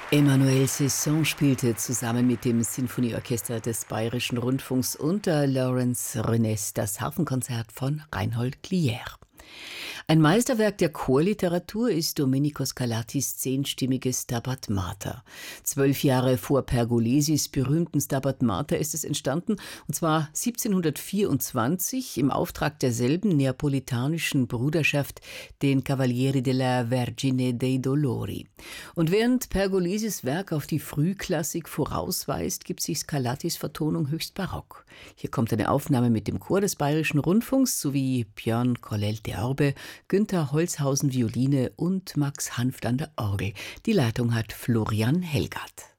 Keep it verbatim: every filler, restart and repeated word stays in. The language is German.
Emmanuel Sesson spielte zusammen mit dem Sinfonieorchester des Bayerischen Rundfunks unter Lawrence Renes das Harfenkonzert von Reinhold Glier. Ein Meisterwerk der Chorliteratur ist Domenico Scarlattis zehnstimmiges Stabat Mater. Zwölf Jahre vor Pergolesis berühmten Stabat Mater ist es entstanden, und zwar siebzehnhundertvierundzwanzig im Auftrag derselben neapolitanischen Bruderschaft, den Cavalieri della Vergine dei Dolori. Und während Pergolesis Werk auf die Frühklassik vorausweist, gibt sich Scarlattis Vertonung höchst barock. Hier kommt eine Aufnahme mit dem Chor des Bayerischen Rundfunks sowie Björn Collelte Orbe, Günther Holzhausen Violine und Max Hanft an der Orgel. Die Leitung hat Florian Helgard.